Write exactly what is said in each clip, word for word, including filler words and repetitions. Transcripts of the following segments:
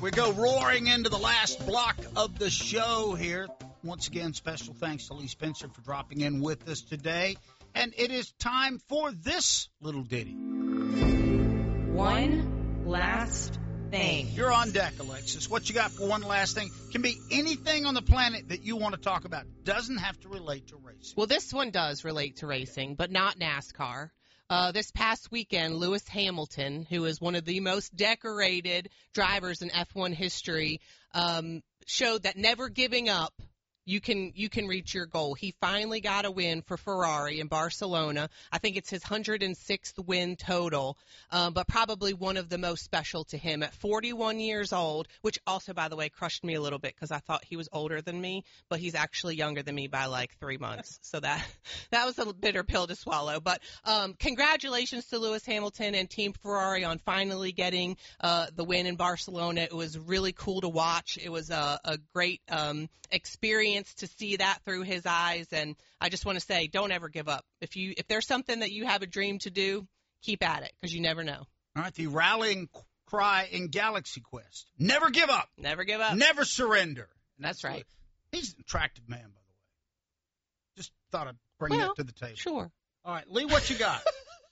We go roaring into the last block of the show here. Once again, special thanks to Lee Spencer for dropping in with us today. And it is time for this little ditty. One last thing. You're on deck, Alexis. What you got for one last thing? Can be anything on the planet that you want to talk about. Doesn't have to relate to racing. Well, this one does relate to racing, but not NASCAR. Uh, this past weekend, Lewis Hamilton, who is one of the most decorated drivers in F one history, um, showed that never giving up, you can you can reach your goal. He finally got a win for Ferrari in Barcelona. I think it's his one hundred sixth win total, um, but probably one of the most special to him at forty-one years old, which also, by the way, crushed me a little bit because I thought he was older than me, but he's actually younger than me by like three months. So that that was a bitter pill to swallow. But um, congratulations to Lewis Hamilton and Team Ferrari on finally getting uh, the win in Barcelona. It was really cool to watch. It was a, a great um, experience to see that through his eyes, and I just want to say, don't ever give up. If you if there's something that you have a dream to do, keep at it, because you never know. All right, the rallying cry in Galaxy Quest: never give up, never give up, never surrender. And that's right. He's an attractive man, by the way. Just thought I'd bring well, that to the table. Sure. All right, Lee, what you got?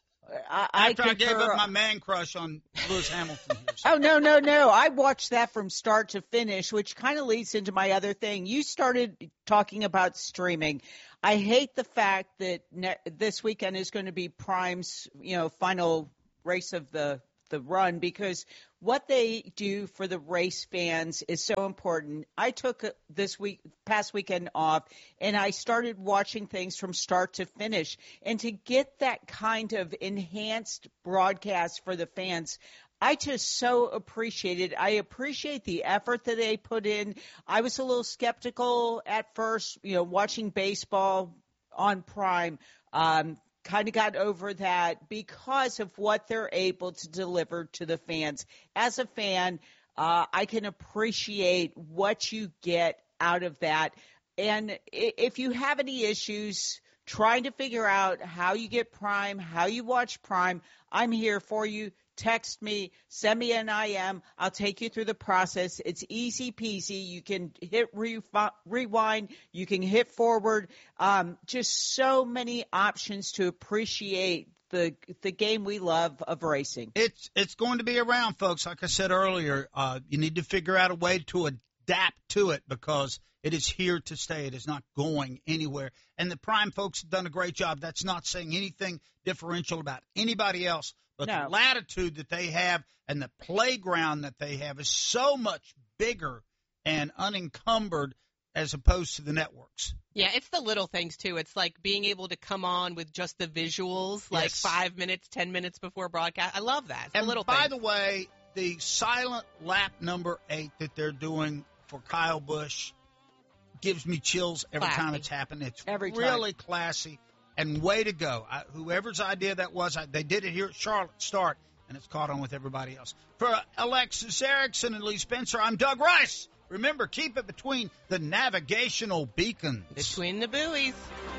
I, I After I gave concur. up my man crush on Lewis Hamilton here. Oh, no, no, no. I watched that from start to finish, which kind of leads into my other thing. You started talking about streaming. I hate the fact that ne- this weekend is going to be Prime's, you know, final race of the, the run, because what they do for the race fans is so important. I took this week, past weekend off, and I started watching things from start to finish. And to get that kind of enhanced broadcast for the fans, I just so appreciate it. I appreciate the effort that they put in. I was a little skeptical at first, you know, watching baseball on Prime. Um, kind of got over that because of what they're able to deliver to the fans. As a fan, uh, I can appreciate what you get out of that. And if you have any issues trying to figure out how you get Prime, how you watch Prime, I'm here for you. Text me, send me an I M. I'll take you through the process. It's easy peasy. You can hit re- rewind. You can hit forward. Um, just so many options to appreciate the the game we love of racing. It's it's going to be around, folks. Like I said earlier, uh, you need to figure out a way to adapt to it because it is here to stay. It is not going anywhere. And the Prime folks have done a great job. That's not saying anything differential about anybody else. But no. the latitude that they have and the playground that they have is so much bigger and unencumbered as opposed to the networks. Yeah, it's the little things, too. It's like being able to come on with just the visuals, like yes. five minutes, ten minutes before broadcast. I love that. It's and the little by things. the way, the silent lap number eight that they're doing for Kyle Busch gives me chills every Classy. time it's happened. It's Every time. really classy. And way to go. I, whoever's idea that was, I, they did it here at Charlotte Start, and it's caught on with everybody else. For Alexis Erickson and Lee Spencer, I'm Doug Rice. Remember, keep it between the navigational beacons. Between the buoys.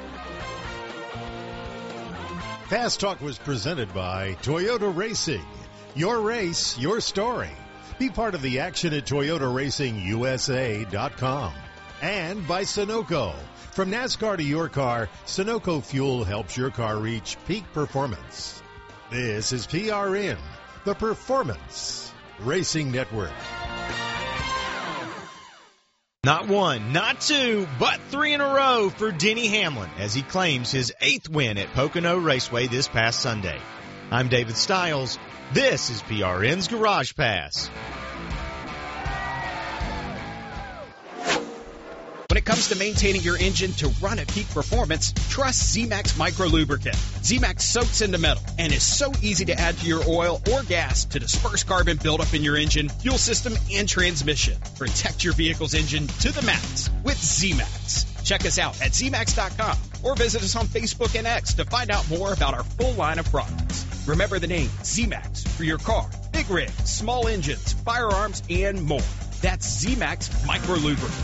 Fast Talk was presented by Toyota Racing. Your race, your story. Be part of the action at Toyota Racing U S A dot com. And by Sunoco. From NASCAR to your car, Sunoco Fuel helps your car reach peak performance. This is P R N, the Performance Racing Network. Not one, not two, but three in a row for Denny Hamlin as he claims his eighth win at Pocono Raceway this past Sunday. I'm David Stiles. This is P R N's Garage Pass. When it comes to maintaining your engine to run at peak performance, trust Z-Max Micro Lubricant. Z-Max soaks into metal and is so easy to add to your oil or gas to disperse carbon buildup in your engine, fuel system, and transmission. Protect your vehicle's engine to the max with Z-Max. Check us out at Z max dot com or visit us on Facebook and X to find out more about our full line of products. Remember the name Z-Max for your car, big rigs, small engines, firearms, and more. That's Z-Max Micro Lubricant.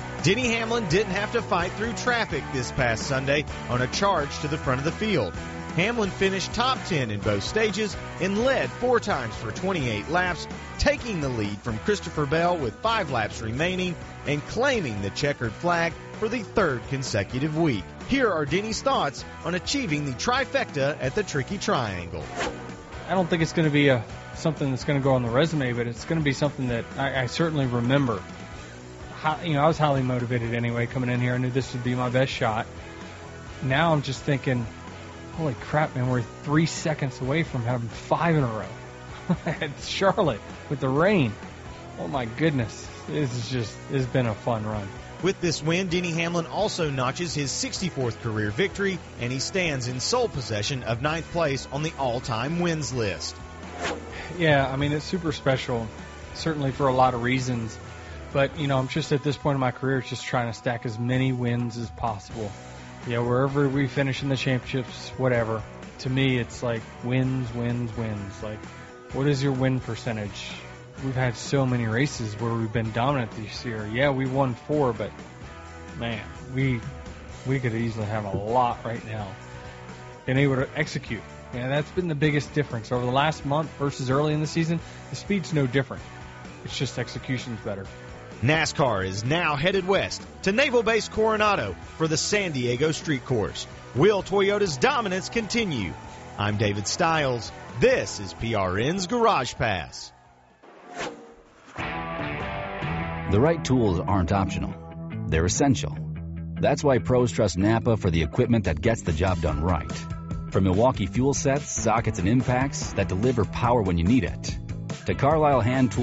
Denny Hamlin didn't have to fight through traffic this past Sunday on a charge to the front of the field. Hamlin finished top ten in both stages and led four times for twenty-eight laps, taking the lead from Christopher Bell with five laps remaining and claiming the checkered flag for the third consecutive week. Here are Denny's thoughts on achieving the trifecta at the Tricky Triangle. I don't think it's going to be a something that's going to go on the resume, but it's going to be something that I, I certainly remember. How, you know, I was highly motivated anyway coming in here. I knew this would be my best shot. Now I'm just thinking, holy crap, man, we're three seconds away from having five in a row at Charlotte with the rain. Oh, my goodness. This is just, it's been a fun run. With this win, Denny Hamlin also notches his sixty-fourth career victory, and he stands in sole possession of ninth place on the all-time wins list. Yeah, I mean, it's super special, certainly for a lot of reasons. But, you know, I'm just at this point in my career just trying to stack as many wins as possible. Yeah, wherever we finish in the championships, whatever. To me, it's like wins, wins, wins. Like, what is your win percentage? We've had so many races where we've been dominant this year. Yeah, we won four, but, man, we we could easily have a lot right now. Been able to execute. Yeah, that's been the biggest difference. Over the last month versus early in the season, the speed's no different. It's just execution's better. NASCAR is now headed west to Naval Base Coronado for the San Diego Street Course. Will Toyota's dominance continue? I'm David Stiles. This is P R N's Garage Pass. The right tools aren't optional. They're essential. That's why pros trust Napa for the equipment that gets the job done right. From Milwaukee fuel sets, sockets, and impacts that deliver power when you need it, to Carlisle hand tools